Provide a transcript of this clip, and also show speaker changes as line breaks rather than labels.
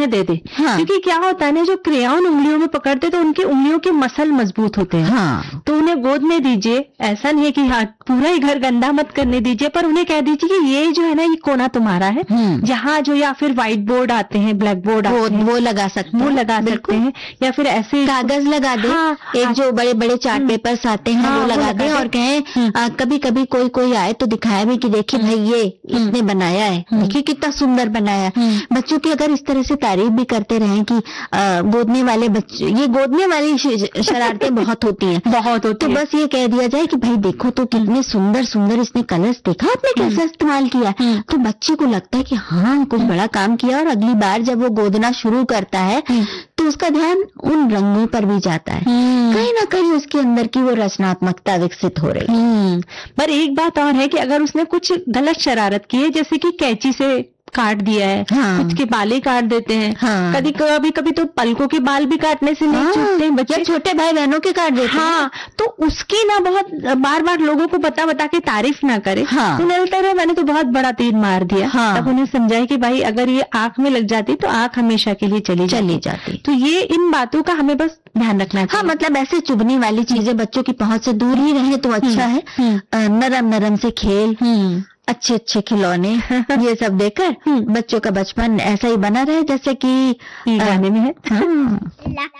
उन्हें दे दे। क्योंकि क्या होता है ना, जो क्रेयॉन उंगलियों में पकड़ते तो उनकी उंगलियों के मसल मजबूत होते हैं। तो उन्हें गोद में दीजिए, ऐसा नहीं है कि हाँ पूरा ही घर गंदा मत करने दीजिए, पर उन्हें कह दीजिए कि ये जो है ना ये कोना तुम्हारा है, जहाँ जो, या फिर व्हाइट बोर्ड आते हैं, ब्लैक बोर्ड आते हैं, वो लगा सकते हैं, या फिर ऐसे कागज लगा दे। एक जो बड़े बड़े चार्ट पेपर्स आते हैं वो लगा दे और कहें कभी कभी कोई आए तो दिखाया भी कि देखिए भाई ये इसने बनाया है, देखिए कितना सुंदर बनाया है। बच्चों की अगर इस तरह से तारीफ भी करते रहें कि गोदने वाले बच्चे, ये गोदने वाली शरारतें बहुत होती हैं, तो बस ये कह दिया जाए कि भाई देखो तो कितने सुंदर सुंदर इसने कलर्स, देखा आपने कैसा इस्तेमाल किया, तो बच्चे को लगता है कि हाँ कुछ बड़ा काम किया, और अगली बार जब वो गोदना शुरू करता है तो उसका ध्यान उन रंगों पर भी जाता है, कहीं ना कहीं उसके अंदर की वो रचनात्मकता विकसित हो रही है। पर एक बात और है कि अगर उसने कुछ गलत शरारत की है, जैसे कि कैंची से काट दिया है, कुछ के बाल ही काट देते हैं, कभी तो पलकों के बाल भी काटने से नहीं चूकते हैं बच्चे, छोटे भाई बहनों के काट देते हैं। तो उसकी ना बहुत बार बार लोगों को बता बता के तारीफ ना करे, उन्हें लगता है मैंने तो बहुत बड़ा तीर मार दिया। तब उन्हें समझाए कि भाई अगर ये आंख में लग जाती तो आंख हमेशा के लिए चली जाती। तो ये इन बातों का हमें बस ध्यान रखना चाहिए। मतलब ऐसे चुभने वाली चीजें बच्चों की पहुंच से दूर ही रहे तो अच्छा है। नरम नरम से खेल, अच्छे अच्छे खिलौने, ये सब देकर बच्चों का बचपन ऐसा ही बना रहे जैसे कि गाने में है।